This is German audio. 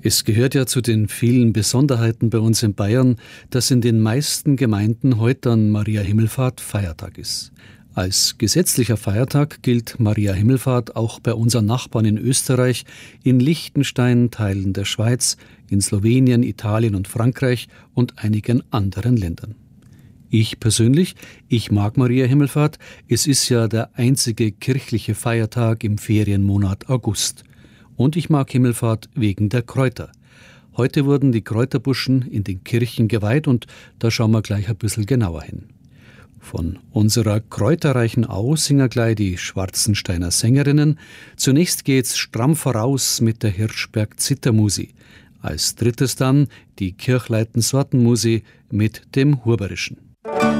Es gehört ja zu den vielen Besonderheiten bei uns in Bayern, dass in den meisten Gemeinden heute an Maria Himmelfahrt Feiertag ist. Als gesetzlicher Feiertag gilt Maria Himmelfahrt auch bei unseren Nachbarn in Österreich, in Liechtenstein, Teilen der Schweiz, in Slowenien, Italien und Frankreich und einigen anderen Ländern. Ich persönlich, ich mag Maria Himmelfahrt. Es ist ja der einzige kirchliche Feiertag im Ferienmonat August. Und ich mag Himmelfahrt wegen der Kräuter. Heute wurden die Kräuterbuschen in den Kirchen geweiht und da schauen wir gleich ein bisschen genauer hin. Von unserer kräuterreichen Au singen gleich die Schwarzensteiner Sängerinnen. Zunächst geht's stramm voraus mit der Hirschberg Zittermusi. Als drittes dann die Kirchleiten Sortenmusi mit dem Huberischen.